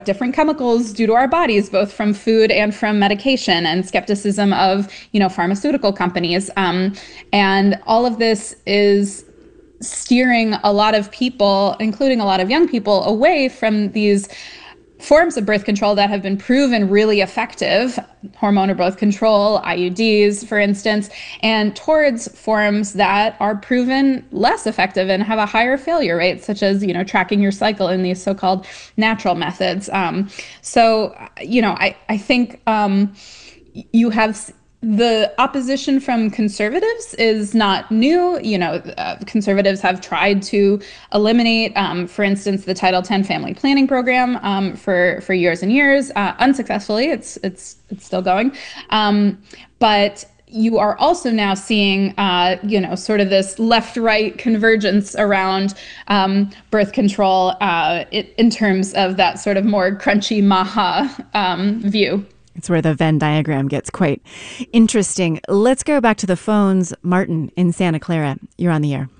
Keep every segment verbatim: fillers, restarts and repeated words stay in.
different chemicals do to our bodies, both from food and from medication, and skepticism of, you know, pharmaceutical companies. Um, and all of this is steering a lot of people, including a lot of young people, away from these forms of birth control that have been proven really effective, hormonal birth control, I U Ds, for instance, and towards forms that are proven less effective and have a higher failure rate, such as, you know, tracking your cycle in these so-called natural methods. Um, so, you know, I, I think um, you have the opposition from conservatives is not new. You know, uh, conservatives have tried to eliminate, um, for instance, the Title ten family planning program um, for for years and years, uh, unsuccessfully. It's it's it's still going, um, but you are also now seeing, uh, you know, sort of this left-right convergence around um, birth control uh, it, in terms of that sort of more crunchy maha um, view. It's where the Venn diagram gets quite interesting. Let's go back to the phones. Martin in Santa Clara, you're on the air.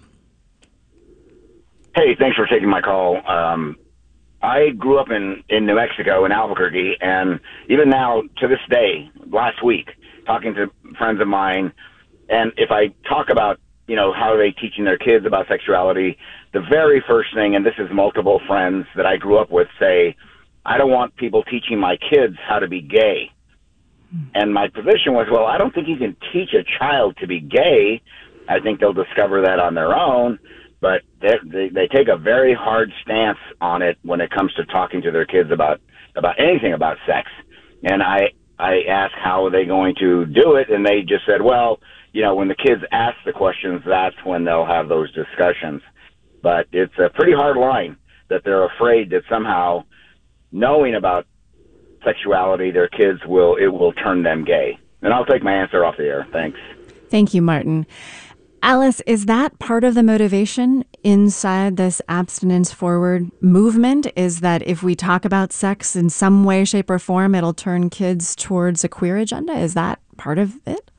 Hey, thanks for taking my call. Um, I grew up in, in New Mexico, in Albuquerque, and even now, to this day, last week, talking to friends of mine, and if I talk about, you know, how are they teaching their kids about sexuality, the very first thing, and this is multiple friends that I grew up with, say, I don't want people teaching my kids how to be gay. And my position was, well, I don't think you can teach a child to be gay. I think they'll discover that on their own. But they, they, they take a very hard stance on it when it comes to talking to their kids about, about anything about sex. And I, I asked, how are they going to do it? And they just said, well, you know, when the kids ask the questions, that's when they'll have those discussions. But it's a pretty hard line that they're afraid that somehow knowing about sexuality, their kids will, it will turn them gay. And I'll take my answer off the air. Thanks. Thank you, Martin. Alice, is that part of the motivation inside this abstinence forward movement? Is that if we talk about sex in some way, shape, or form, it'll turn kids towards a queer agenda? Is that part of it?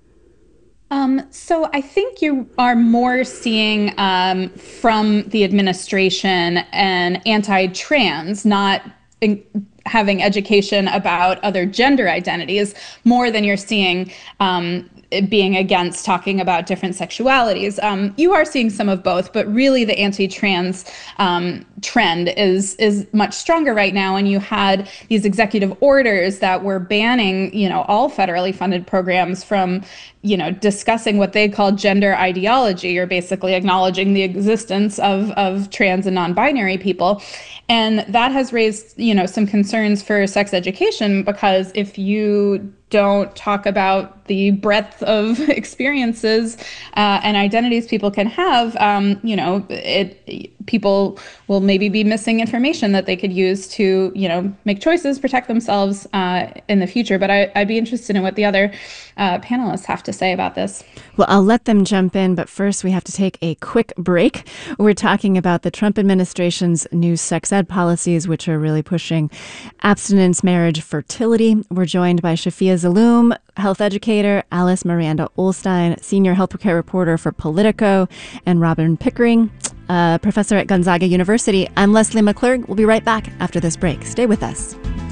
Um, so I think you are more seeing um, from the administration an anti-trans, not in having education about other gender identities, more than you're seeing um, it being against talking about different sexualities. Um, you are seeing some of both, but really the anti-trans um, trend is is much stronger right now. And you had these executive orders that were banning, you know, all federally funded programs from, you know, discussing what they call gender ideology, or basically acknowledging the existence of of trans and non-binary people. And that has raised, you know, some concerns for sex education, because if you don't talk about the breadth of experiences uh, and identities people can have, um, you know, it people will maybe be missing information that they could use to, you know, make choices, protect themselves uh, in the future. But I, I'd be interested in what the other uh, panelists have to say about this. Well, I'll let them jump in, but first we have to take a quick break. We're talking about the Trump administration's new sex ed policies, which are really pushing abstinence, marriage, fertility. We're joined by Shafia Zaloom, health educator, Alice Miranda Ollstein, senior healthcare reporter for Politico, and Robin Pickering, uh, professor at Gonzaga University. I'm Leslie McClurg. We'll be right back after this break. Stay with us.